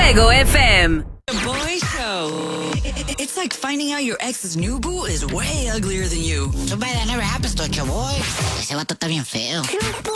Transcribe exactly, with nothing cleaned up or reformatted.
Mego F M. The Boy Show. It's like finding out your ex's new boo is way uglier than you. Too bad that never happens to a boy. Ese vato está bien feo.